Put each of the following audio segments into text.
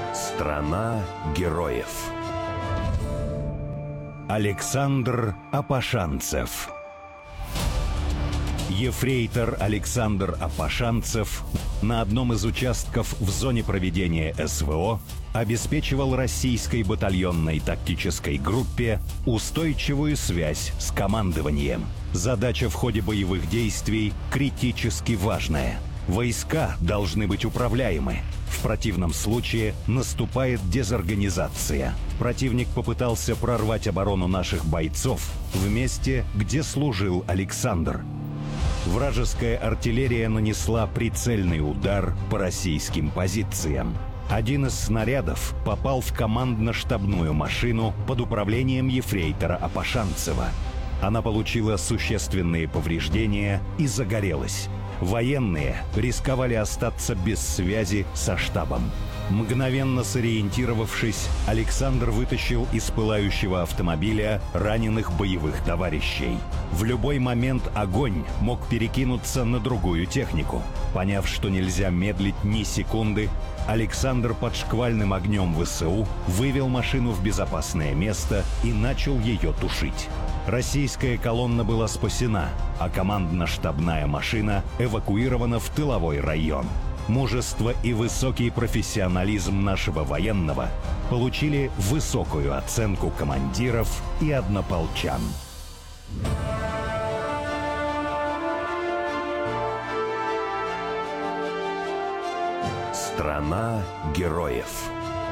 Страна героев. Александр Апашанцев. Ефрейтор Александр Апашанцев на одном из участков в зоне проведения СВО обеспечивал российской батальонной тактической группе устойчивую связь с командованием. Задача в ходе боевых действий критически важная. Войска должны быть управляемы. В противном случае наступает дезорганизация. Противник попытался прорвать оборону наших бойцов в месте, где служил Александр. Вражеская артиллерия нанесла прицельный удар по российским позициям. Один из снарядов попал в командно-штабную машину под управлением ефрейтора Апашанцева. Она получила существенные повреждения и загорелась. Военные рисковали остаться без связи со штабом. Мгновенно сориентировавшись, Александр вытащил из пылающего автомобиля раненых боевых товарищей. В любой момент огонь мог перекинуться на другую технику. Поняв, что нельзя медлить ни секунды, Александр под шквальным огнем ВСУ вывел машину в безопасное место и начал ее тушить. Российская колонна была спасена, а командно-штабная машина эвакуирована в тыловой район. Мужество и высокий профессионализм нашего военного получили высокую оценку командиров и однополчан. Страна героев.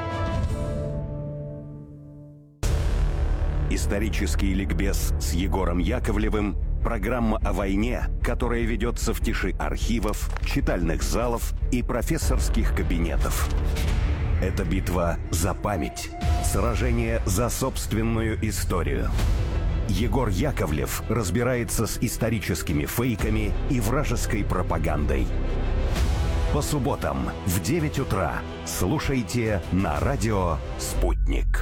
Исторический ликбез с Егором Яковлевым – программа о войне, которая ведется в тиши архивов, читальных залов и профессорских кабинетов. Это битва за память, сражение за собственную историю. Егор Яковлев разбирается с историческими фейками и вражеской пропагандой. По субботам в 9 утра слушайте на радио «Спутник».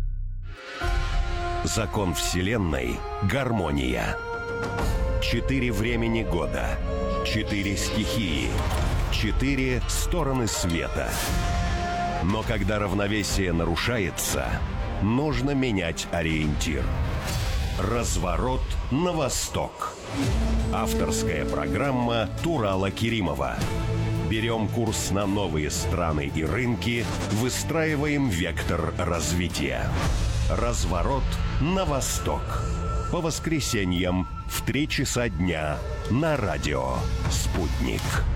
Закон Вселенной – гармония. 4 времени года, 4 стихии, 4 стороны света. Но когда равновесие нарушается, нужно менять ориентир. Разворот на восток. Авторская программа Турала Керимова. Берем курс на новые страны и рынки, выстраиваем вектор развития. Разворот на восток. По воскресеньям в 3 часа дня на радио «Спутник».